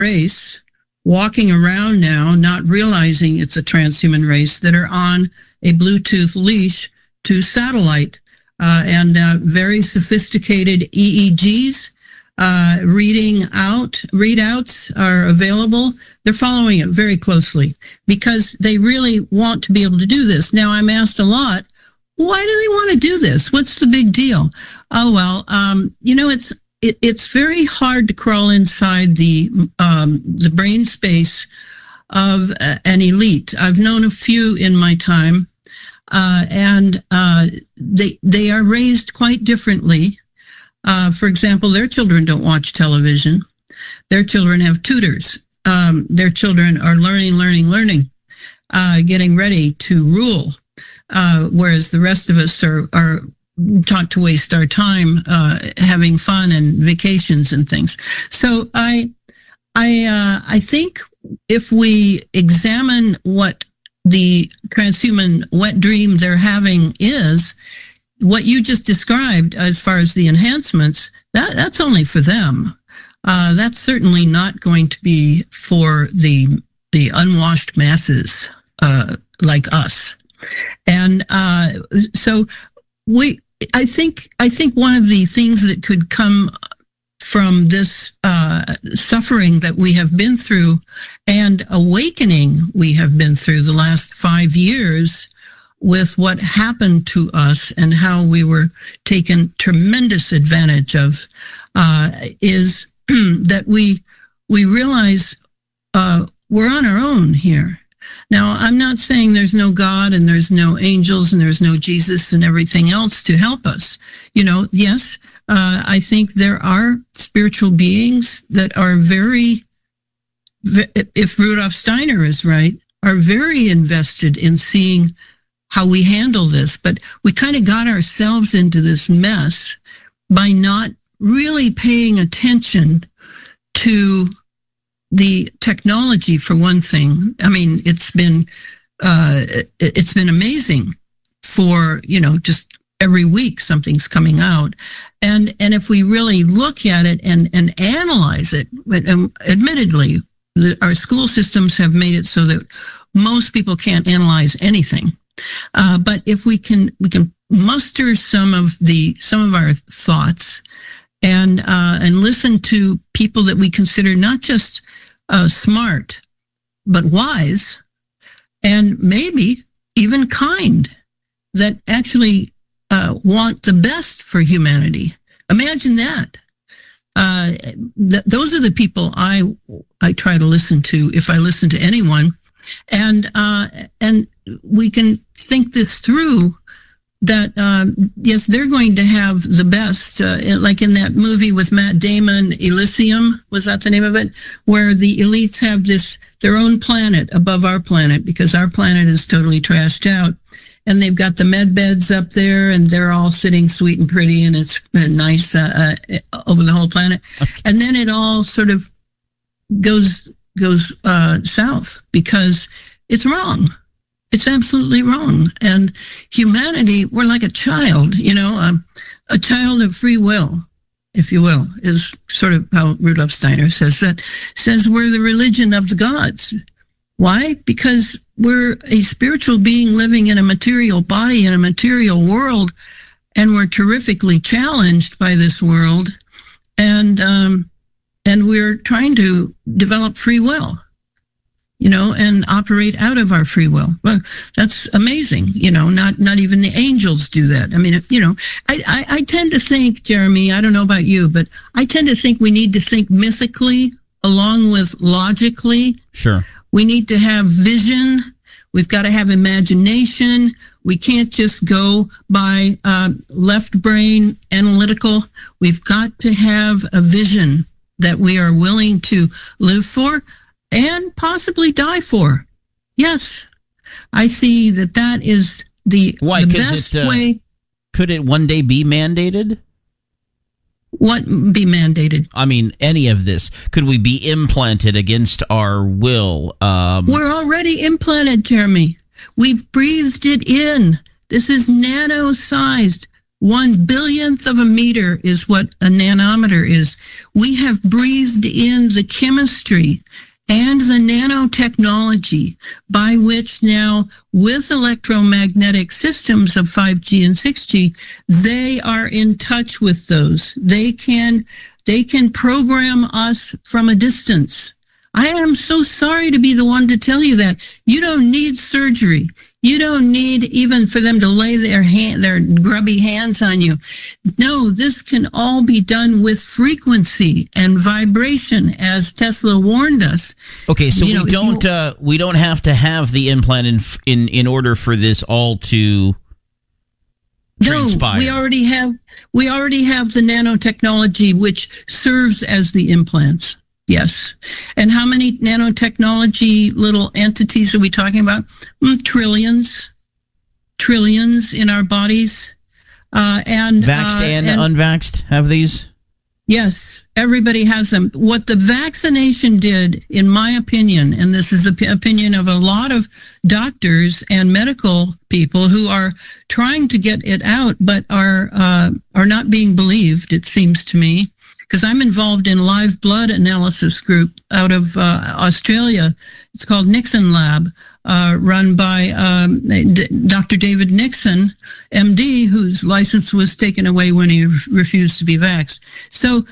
race walking around now, not realizing it's a transhuman race, that are on a Bluetooth leash to satellite and very sophisticated EEGs. Readouts are available. They're following it very closely because they really want to be able to do this. Now, I'm asked a lot, why do they want to do this? What's the big deal? Oh, well, it's very hard to crawl inside the brain space of an elite. I've known a few in my time, and they are raised quite differently. For example, their children don't watch television. Their children have tutors. Their children are learning, getting ready to rule, whereas the rest of us are taught to waste our time having fun and vacations and things. So I think if we examine what the transhuman wet dream they're having is, what you just described as far as the enhancements, that's only for them. That's certainly not going to be for the unwashed masses like us. And so I think one of the things that could come from this suffering that we have been through and awakening we have been through the last 5 years with what happened to us and how we were taken tremendous advantage of is that we realize we're on our own here. Now, I'm not saying there's no God and there's no angels and there's no Jesus and everything else to help us. Yes, I think there are spiritual beings that are very, if Rudolf Steiner is right, are very invested in seeing how we handle this. But we kind of got ourselves into this mess by not really paying attention to the technology, for one thing. I mean, it's been amazing for, just every week something's coming out. And if we really look at it and analyze it, admittedly, our school systems have made it so that most people can't analyze anything. But if we can muster some of our thoughts and listen to people that we consider not just smart, but wise, and maybe even kind, that actually want the best for humanity. Imagine that. Those are the people I try to listen to if I listen to anyone, and we can think this through. That yes, they're going to have the best, like in that movie with Matt Damon, Elysium, was that the name of it? Where the elites have their own planet above our planet because our planet is totally trashed out. And they've got the med beds up there and they're all sitting sweet and pretty and it's nice over the whole planet. Okay. And then it all sort of goes south because it's wrong. It's absolutely wrong. And humanity, we're like a child, a child of free will, if you will, is sort of how Rudolf Steiner says that, says we're the religion of the gods. Why? Because we're a spiritual being living in a material body in a material world, and we're terrifically challenged by this world. And we're trying to develop free will. And operate out of our free will. Well, that's amazing. Not even the angels do that. I mean, I tend to think, Jeremy, I don't know about you, but I tend to think we need to think mythically along with logically. Sure. We need to have vision. We've got to have imagination. We can't just go by left brain analytical. We've got to have a vision that we are willing to live for and possibly die for. Yes, I see that is the best way. Could it one day be mandated? What be mandated? I mean, any of this. Could we be implanted against our will? We're already implanted, Jeremy. We've breathed it in. This is nano-sized. 1/1000th of a meter is what a nanometer is. We have breathed in the chemistry and the nanotechnology by which now, with electromagnetic systems of 5G and 6G, they are in touch with those. They can program us from a distance. I am so sorry to be the one to tell you that. You don't need surgery. You don't need even for them to lay their grubby hands on you. No, this can all be done with frequency and vibration, as Tesla warned us. Okay, so we don't have to have the implant in order for this all to transpire. No, we already have the nanotechnology which serves as the implants. Yes. And how many nanotechnology little entities are we talking about? Trillions in our bodies. And vaxxed and unvaxxed have these? Yes, everybody has them. What the vaccination did, in my opinion, and this is the opinion of a lot of doctors and medical people who are trying to get it out, but are not being believed, it seems to me. Because I'm involved in live blood analysis group out of Australia. It's called Nixon Lab, run by Dr. David Nixon, MD, whose license was taken away when he refused to be vaxxed. So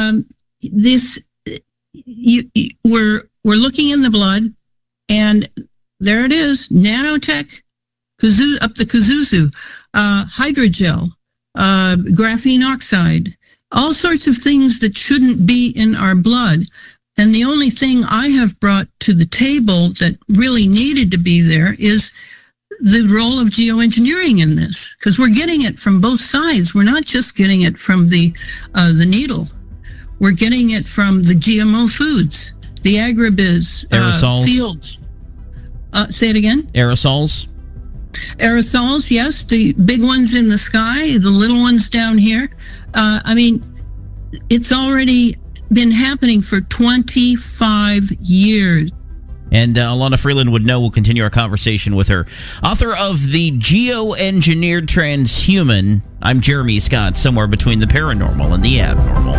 we're looking in the blood, and there it is, nanotech, up the Kazuzu, hydrogel, graphene oxide, all sorts of things that shouldn't be in our blood. And the only thing I have brought to the table that really needed to be there is the role of geoengineering in this, because we're getting it from both sides. We're not just getting it from the needle. We're getting it from the GMO foods, the agribiz fields. Say it again? Aerosols? Aerosols, yes. The big ones in the sky, the little ones down here. I mean, it's already been happening for 25 years. And Alana Freeland would know. We'll continue our conversation with her. Author of The Geoengineered Transhuman. I'm Jeremy Scott, somewhere between the paranormal and the abnormal.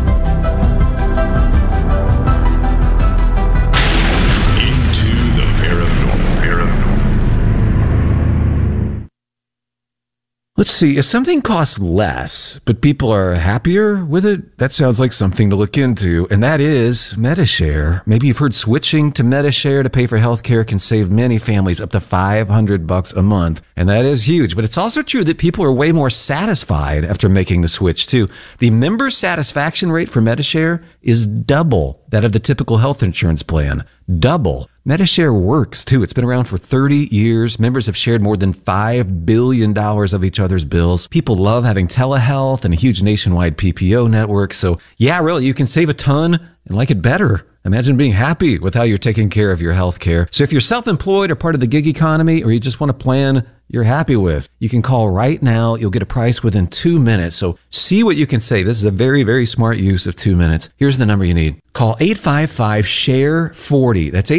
Let's see, if something costs less, but people are happier with it, that sounds like something to look into, and that is Medi-Share. Maybe you've heard switching to Medi-Share to pay for healthcare can save many families up to $500 a month, and that is huge. But it's also true that people are way more satisfied after making the switch, too. The member satisfaction rate for Medi-Share is double that of the typical health insurance plan. Double. Medi-Share works, too. It's been around for 30 years. Members have shared more than $5 billion of each other's bills. People love having telehealth and a huge nationwide PPO network. So, yeah, really, you can save a ton and like it better. Imagine being happy with how you're taking care of your health care. So if you're self-employed or part of the gig economy, or you just want a plan you're happy with, you can call right now. You'll get a price within 2 minutes. So see what you can save. This is a very, very smart use of 2 minutes. Here's the number you need. Call 855-SHARE-40. That's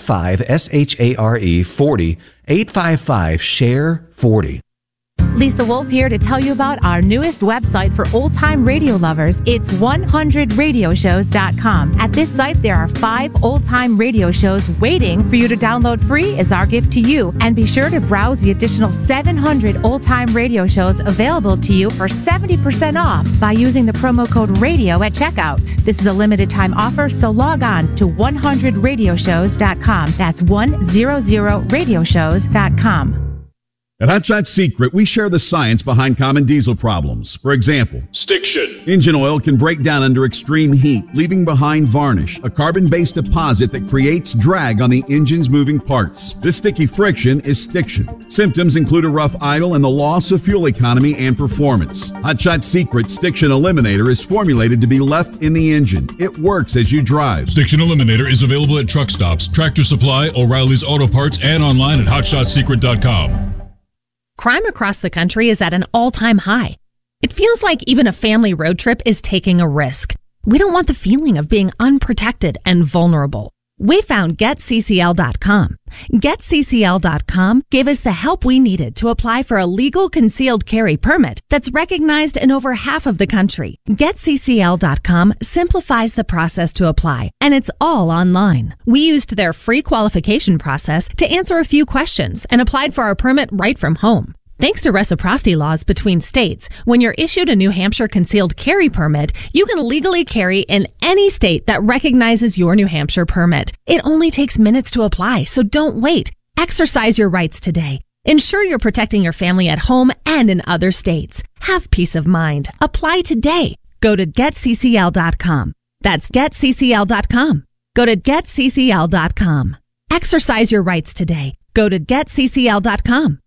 855-SHARE-40. 855-SHARE-40. Lisa Wolf here to tell you about our newest website for old-time radio lovers. It's 100radioshows.com. At this site, there are 5 old-time radio shows waiting for you to download free as our gift to you. And be sure to browse the additional 700 old-time radio shows available to you for 70% off by using the promo code RADIO at checkout. This is a limited-time offer, so log on to 100radioshows.com. That's 100radioshows.com. At Hot Shot Secret, we share the science behind common diesel problems. For example, stiction. Engine oil can break down under extreme heat, leaving behind varnish, a carbon-based deposit that creates drag on the engine's moving parts. This sticky friction is stiction. Symptoms include a rough idle and the loss of fuel economy and performance. Hot Shot Secret Stiction Eliminator is formulated to be left in the engine. It works as you drive. Stiction Eliminator is available at truck stops, Tractor Supply, O'Reilly's Auto Parts, and online at hotshotsecret.com. Crime across the country is at an all-time high. It feels like even a family road trip is taking a risk. We don't want the feeling of being unprotected and vulnerable. We found GetCCL.com. GetCCL.com gave us the help we needed to apply for a legal concealed carry permit that's recognized in over half of the country. GetCCL.com simplifies the process to apply, and it's all online. We used their free qualification process to answer a few questions and applied for our permit right from home. Thanks to reciprocity laws between states, when you're issued a New Hampshire concealed carry permit, you can legally carry in any state that recognizes your New Hampshire permit. It only takes minutes to apply, so don't wait. Exercise your rights today. Ensure you're protecting your family at home and in other states. Have peace of mind. Apply today. Go to GetCCL.com. That's GetCCL.com. Go to GetCCL.com. Exercise your rights today. Go to GetCCL.com.